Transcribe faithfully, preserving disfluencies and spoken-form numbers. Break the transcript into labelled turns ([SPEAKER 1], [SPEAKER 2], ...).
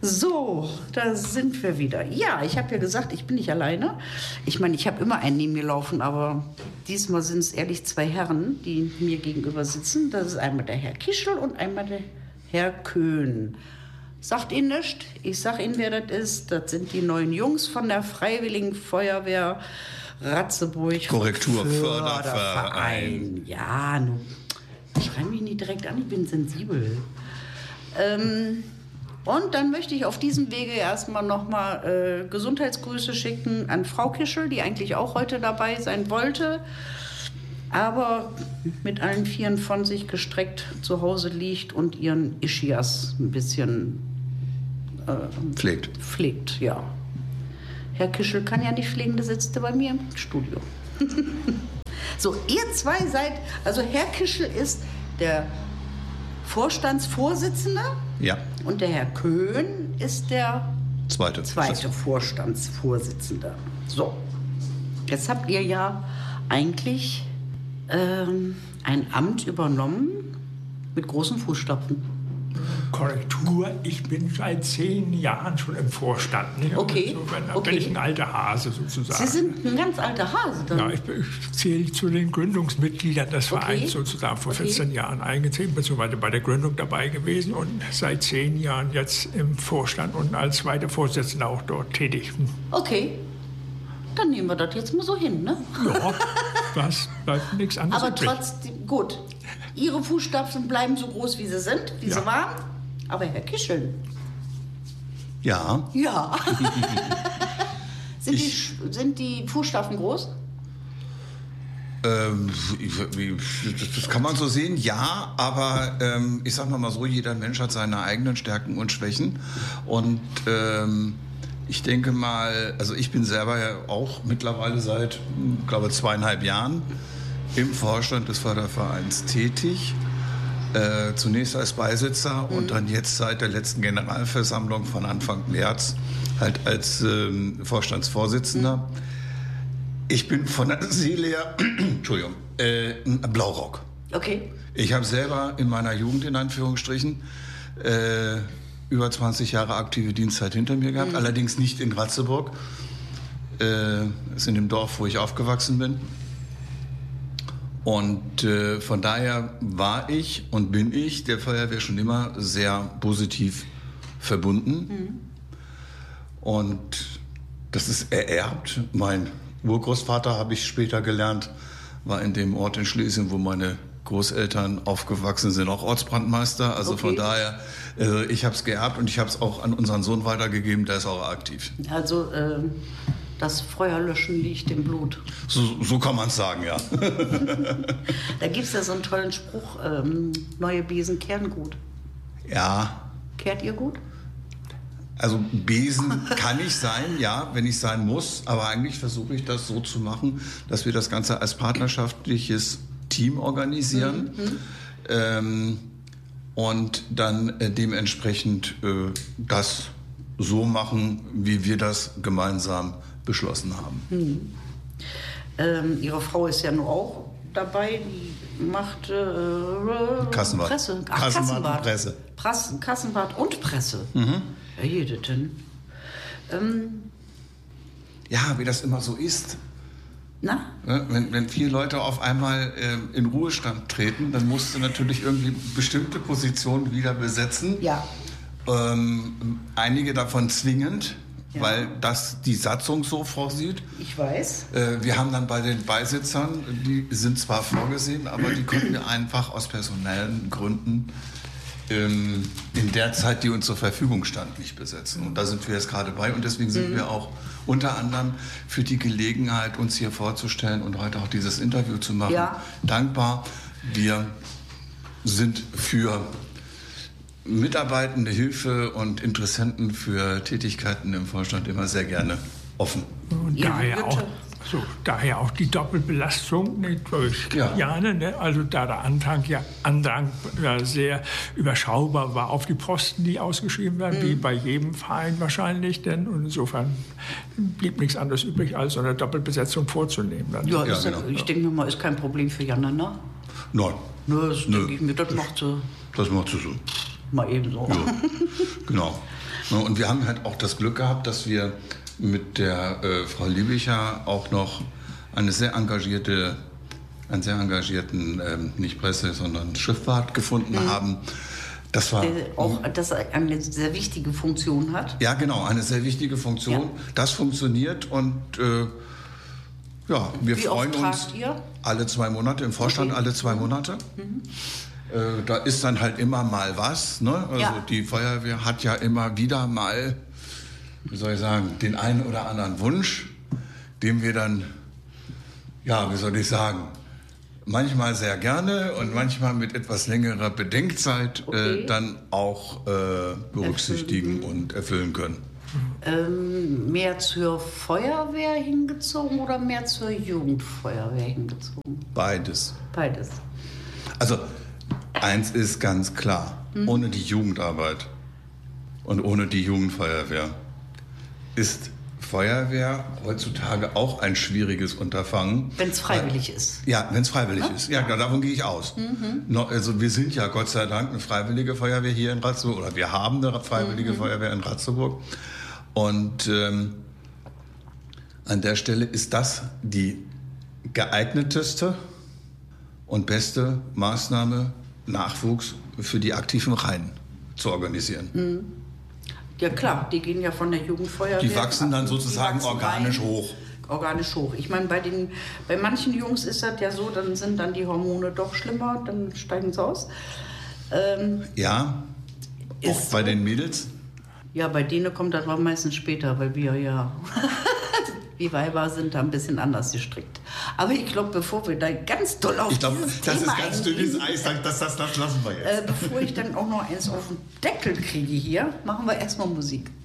[SPEAKER 1] So, da sind wir wieder. Ja, ich habe ja gesagt, ich bin nicht alleine. Ich meine, ich habe immer einen neben mir laufen, aber diesmal sind es ehrlich zwei Herren, die mir gegenüber sitzen. Das ist einmal der Herr Kischel und einmal der Herr Köhn. Sagt Ihnen nichts? Ich sag Ihnen, wer das ist. Das sind die neuen Jungs von der Freiwilligen Feuerwehr Ratzeburg.
[SPEAKER 2] Korrekturförderverein.
[SPEAKER 1] Ja, nun, schreib mich nicht direkt an, ich bin sensibel. Ähm... Und dann möchte ich auf diesem Wege erstmal nochmal äh, Gesundheitsgrüße schicken an Frau Kischel, die eigentlich auch heute dabei sein wollte, aber mit allen Vieren von sich gestreckt zu Hause liegt und ihren Ischias ein bisschen äh,
[SPEAKER 2] pflegt.
[SPEAKER 1] Pflegt, ja. Herr Kischel kann ja nicht pflegen, der sitzt bei mir im Studio. So, ihr zwei seid, also Herr Kischel ist der Vorstandsvorsitzende.
[SPEAKER 2] Ja.
[SPEAKER 1] Und der Herr Köhn ist der
[SPEAKER 2] zweite,
[SPEAKER 1] zweite Vorstandsvorsitzende. So, jetzt habt ihr ja eigentlich ähm, ein Amt übernommen mit großen Fußstapfen.
[SPEAKER 3] Korrektur, ich bin seit zehn Jahren schon im Vorstand. Ne?
[SPEAKER 1] Okay.
[SPEAKER 3] Insofern
[SPEAKER 1] okay.
[SPEAKER 3] bin ich ein alter Hase sozusagen.
[SPEAKER 1] Sie sind ein ganz alter Hase dann?
[SPEAKER 3] Ja, ich, ich zähle zu den Gründungsmitgliedern des Vereins okay. sozusagen vor okay. vierzehn Jahren eingetreten, beziehungsweise bei der Gründung dabei gewesen und seit zehn Jahren jetzt im Vorstand und als zweiter Vorsitzender auch dort tätig.
[SPEAKER 1] Okay. Dann nehmen wir das jetzt mal so hin, ne?
[SPEAKER 3] Ja, das bleibt nichts anderes.
[SPEAKER 1] Aber trotzdem, gut. Ihre Fußstapfen bleiben so groß, wie sie sind, wie ja. sie waren. Aber Herr Kischel.
[SPEAKER 2] Ja.
[SPEAKER 1] Ja. sind, die, sind die Fußstapfen groß?
[SPEAKER 2] Ähm, das kann man so sehen, ja, aber ähm, ich sag mal so, jeder Mensch hat seine eigenen Stärken und Schwächen und ähm, ich denke mal, also ich bin selber ja auch mittlerweile seit, glaube zweieinhalb Jahren im Vorstand des Fördervereins tätig. Äh, zunächst als Beisitzer mhm. und dann jetzt seit der letzten Generalversammlung von Anfang März halt als ähm, Vorstandsvorsitzender. Mhm. Ich bin von der Seele her, Entschuldigung, äh, ein Blaurock.
[SPEAKER 1] Okay.
[SPEAKER 2] Ich habe selber in meiner Jugend, in Anführungsstrichen, äh, über zwanzig Jahre aktive Dienstzeit hinter mir gehabt, mhm. allerdings nicht in Ratzeburg. Äh, das ist in dem Dorf, wo ich aufgewachsen bin. Und äh, von daher war ich und bin ich der Feuerwehr schon immer sehr positiv verbunden. Mhm. Und das ist ererbt. Mein Urgroßvater, habe ich später gelernt, war in dem Ort in Schlesien, wo meine Großeltern aufgewachsen sind, auch Ortsbrandmeister. Also okay. von daher, äh, ich habe es geerbt und ich habe es auch an unseren Sohn weitergegeben, der ist auch aktiv.
[SPEAKER 1] Also äh, das Feuerlöschen liegt im Blut.
[SPEAKER 2] So, so kann man es sagen, ja.
[SPEAKER 1] Da gibt es ja so einen tollen Spruch, ähm, neue Besen kehren gut.
[SPEAKER 2] Ja.
[SPEAKER 1] Kehrt ihr gut?
[SPEAKER 2] Also Besen kann ich sein, ja, wenn ich sein muss. Aber eigentlich versuche ich das so zu machen, dass wir das Ganze als partnerschaftliches Team organisieren. Mhm. Ähm, und dann äh, dementsprechend äh, das so machen, wie wir das gemeinsam beschlossen haben.
[SPEAKER 1] Mhm. Ähm, Ihre Frau ist ja nur auch dabei, die macht äh,
[SPEAKER 2] Kassenwart.
[SPEAKER 1] Presse.
[SPEAKER 2] Ach, Kassenwart, Kassenwart und Presse.
[SPEAKER 1] Prass, Kassenwart und Presse.
[SPEAKER 2] Mhm.
[SPEAKER 1] Ja, jede denn. Ähm,
[SPEAKER 2] ja, wie das immer so ist.
[SPEAKER 1] Na?
[SPEAKER 2] Wenn, wenn vier Leute auf einmal äh, in Ruhestand treten, dann musst du natürlich irgendwie bestimmte Positionen wieder besetzen.
[SPEAKER 1] Ja.
[SPEAKER 2] Ähm, einige davon zwingend, ja. weil das die Satzung so vorsieht.
[SPEAKER 1] Ich weiß.
[SPEAKER 2] Äh, wir haben dann bei den Beisitzern, die sind zwar vorgesehen, aber die konnten wir einfach aus personellen Gründen ähm, in der Zeit, die uns zur Verfügung stand, nicht besetzen. Und da sind wir jetzt gerade bei und deswegen sind mhm. wir auch unter anderem für die Gelegenheit, uns hier vorzustellen und heute auch dieses Interview zu machen,
[SPEAKER 1] ja.
[SPEAKER 2] dankbar. Wir sind für Mitarbeitende, Hilfe und Interessenten für Tätigkeiten im Vorstand immer sehr gerne offen.
[SPEAKER 3] Und
[SPEAKER 1] ja,
[SPEAKER 3] daher, auch, so, daher auch die Doppelbelastung ne, durch
[SPEAKER 2] ja.
[SPEAKER 3] Jahre, ne? Also da der Andrang ja, Andrang ja sehr überschaubar war auf die Posten, die ausgeschrieben werden, mhm. wie bei jedem Verein wahrscheinlich. Denn, und insofern blieb nichts anderes übrig, als so eine Doppelbesetzung vorzunehmen. Dann.
[SPEAKER 1] Ja,
[SPEAKER 2] ja
[SPEAKER 1] ist,
[SPEAKER 2] genau.
[SPEAKER 1] ich denke mal, ist kein Problem für Jana, ne?
[SPEAKER 2] Nein.
[SPEAKER 1] Nö, das denke ich mir, das macht sie.
[SPEAKER 2] Das macht sie so.
[SPEAKER 1] Mal eben so.
[SPEAKER 2] Ja, genau. Und wir haben halt auch das Glück gehabt, dass wir mit der äh, Frau Liebicher auch noch eine sehr engagierte, einen sehr engagierten, ähm, nicht Presse, sondern Schriftwart gefunden mhm. haben. Das war
[SPEAKER 1] der auch das eine sehr wichtige Funktion hat.
[SPEAKER 2] Ja, genau, eine sehr wichtige Funktion. Ja. Das funktioniert und äh, ja, wir
[SPEAKER 1] Wie
[SPEAKER 2] freuen
[SPEAKER 1] oft
[SPEAKER 2] uns
[SPEAKER 1] tragt ihr?
[SPEAKER 2] alle zwei Monate, im Vorstand okay. alle zwei Monate. Mhm. Äh, da ist dann halt immer mal was. Ne? Also ja. die Feuerwehr hat ja immer wieder mal, wie soll ich sagen, den einen oder anderen Wunsch, dem wir dann, ja, wie soll ich sagen, manchmal sehr gerne und manchmal mit etwas längerer Bedenkzeit okay. äh, dann auch äh, berücksichtigen erfüllen. und erfüllen können.
[SPEAKER 1] Ähm, mehr zur Feuerwehr hingezogen oder mehr zur Jugendfeuerwehr hingezogen?
[SPEAKER 2] Beides.
[SPEAKER 1] Beides.
[SPEAKER 2] Also eins ist ganz klar, mhm. ohne die Jugendarbeit und ohne die Jugendfeuerwehr ist Feuerwehr heutzutage auch ein schwieriges Unterfangen.
[SPEAKER 1] Wenn es freiwillig weil, ist.
[SPEAKER 2] Ja, wenn es freiwillig ja? ist. Ja, davon gehe ich aus. Mhm. No, also wir sind ja Gott sei Dank eine freiwillige Feuerwehr hier in Ratzeburg oder wir haben eine freiwillige mhm. Feuerwehr in Ratzeburg. Und ähm, an der Stelle ist das die geeigneteste und beste Maßnahme, Nachwuchs für die aktiven Reihen zu organisieren.
[SPEAKER 1] Mhm. Ja klar, die gehen ja von der Jugendfeuerwehr.
[SPEAKER 2] Die wachsen dann sozusagen wachsen organisch rein, hoch.
[SPEAKER 1] Organisch hoch. Ich meine, bei, den, bei manchen Jungs ist das ja so, dann sind dann die Hormone doch schlimmer, dann steigen sie aus. Ähm,
[SPEAKER 2] ja, auch bei so. Den Mädels?
[SPEAKER 1] Ja, bei denen kommt das meistens später, weil wir ja, wie Weiber sind, da ein bisschen anders gestrickt. Aber ich glaube, bevor wir da ganz doll auf
[SPEAKER 2] ich glaub,
[SPEAKER 1] dieses
[SPEAKER 2] das
[SPEAKER 1] Thema
[SPEAKER 2] ist ganz dünnes Eis, das, das, das lassen wir jetzt.
[SPEAKER 1] Äh, bevor ich dann auch noch eins auf den Deckel kriege hier, machen wir erstmal Musik.